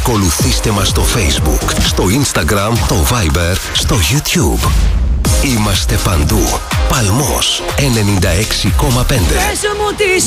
Ακολουθήστε μας στο Facebook, στο Instagram, το Viber, στο YouTube. Είμαστε παντού. Παλμός 96,5. Πες μου τι